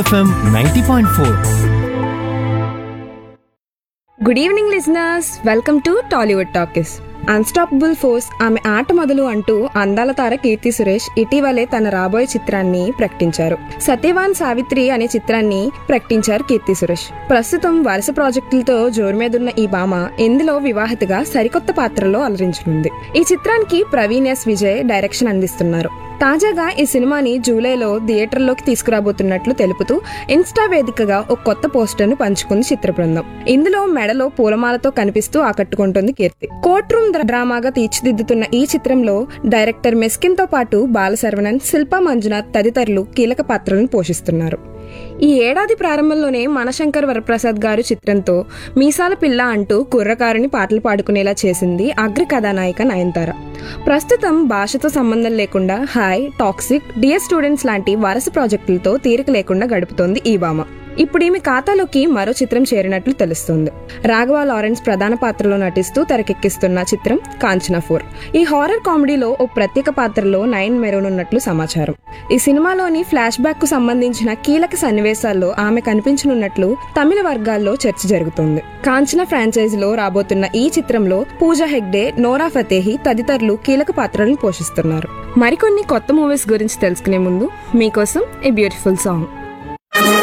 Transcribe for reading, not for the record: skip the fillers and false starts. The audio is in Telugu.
FM 90.4. Good evening listeners, welcome to Tollywood talkies. Unstoppable force, ఆమె ఆట మొదలు అంటూ అందాల తార కీర్తి సురేష్ ఇటీవలే తన రాబోయే చిత్రాన్ని ప్రకటించారు. సత్యవాన్ సావిత్రి అనే చిత్రాన్ని ప్రకటించారు కీర్తి సురేష్. ప్రస్తుతం వరుస ప్రాజెక్టులతో జోరు మీదున్న ఈ భామ ఇందులో వివాహితగా సరికొత్త పాత్రలో అలరించనుంది. ఈ చిత్రానికి ప్రవీణ్ ఎస్ విజయ్ డైరెక్షన్ అందిస్తున్నారు. తాజాగా ఈ సినిమాని జూలైలో థియేటర్లోకి తీసుకురాబోతున్నట్లు తెలుపుతూ ఇన్స్టా వేదికగా ఒక కొత్త పోస్టర్ను పంచుకుంది చిత్ర బృందం. ఇందులో మెడలో పూలమాలతో కనిపిస్తూ ఆకట్టుకుంటోంది కీర్తి. కోర్ట్ రూమ్ డ్రామాగా తీర్చిదిద్దుతున్న ఈ చిత్రంలో డైరెక్టర్ మెస్కిన్ తో పాటు బాలశరవణన్, శిల్పా మంజునాథ్ తదితరులు కీలక పాత్రలను పోషిస్తున్నారు. ఈ ఏడాది ప్రారంభంలోనే మనశంకర్ వరప్రసాద్ గారు చిత్రంతో మీసాల పిల్ల అంటూ కుర్రకారుని పాటలు పాడుకునేలా చేసింది అగ్ర కథానాయిక నయనతార. ప్రస్తుతం భాషతో సంబంధం లేకుండా హాయ్, టాక్సిక్, డియర్ స్టూడెంట్స్ లాంటి వరుస ప్రాజెక్టులతో తీరిక లేకుండా గడుపుతోంది ఈ భామ. ఇప్పుడు ఈమె ఖాతాలోకి మరో చిత్రం చేరినట్లు తెలుస్తోంది. రాఘవ లారెన్స్ ప్రధాన పాత్రలో నటిస్తూ తెరకెక్కిస్తున్న చిత్రం కాంచనా 4. ఈ హారర్ కామెడీలో ఓ ప్రత్యేక పాత్రలో నయన్ మెరవనున్నట్లు సమాచారం. ఈ సినిమాలోని ఫ్లాష్ బ్యాక్ కు సంబంధించిన కీలక సన్నివేశాల్లో ఆమె కనిపించనున్నట్లు తమిళ వర్గాల్లో చర్చ జరుగుతోంది. కాంచనా ఫ్రాంచైజీలో రాబోతున్న ఈ చిత్రంలో పూజా హెగ్డే, నోరా ఫతేహి తదితరులు కీలక పాత్రలను పోషిస్తున్నారు. మరికొన్ని కొత్త మూవీస్ గురించి తెలుసుకునే ముందు మీకోసం ఏ బ్యూటిఫుల్ సాంగ్.